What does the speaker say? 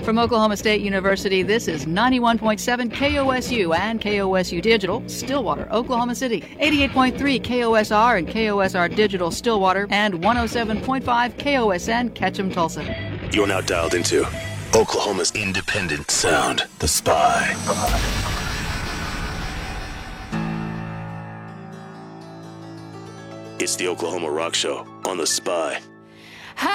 From Oklahoma State University, this is 91.7 KOSU and KOSU Digital, Stillwater, Oklahoma City, 88.3 KOSR and KOSR Digital, Stillwater, and 107.5 KOSN, Ketchum, Tulsa. You're now dialed into Oklahoma's independent sound, The Spy. It's the Oklahoma Rock Show on The Spy.